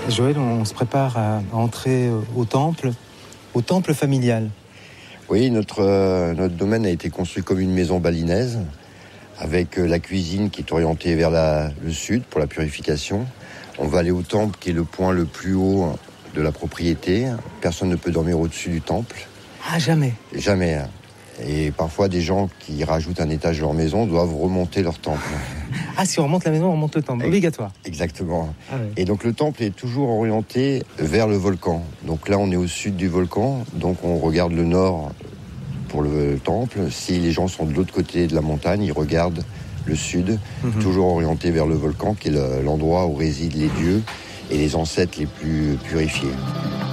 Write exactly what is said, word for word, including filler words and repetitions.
Joël, on se prépare à entrer au temple, au temple familial. Oui, notre, euh, notre domaine a été construit comme une maison balinaise, avec la cuisine qui est orientée vers la, le sud pour la purification. On va aller au temple qui est le point le plus haut de la propriété. Personne ne peut dormir au-dessus du temple. Ah, jamais? Jamais. Et parfois, des gens qui rajoutent un étage de leur maison doivent remonter leur temple. Ah, si on remonte la maison, on remonte le temple. Obligatoire. Exactement. Ah ouais. Et donc, le temple est toujours orienté vers le volcan. Donc là, on est au sud du volcan. Donc, on regarde le nord pour le temple. Si les gens sont de l'autre côté de la montagne, ils regardent le sud, mm-hmm. toujours orienté vers le volcan, qui est le, l'endroit où résident les dieux et les ancêtres les plus purifiés.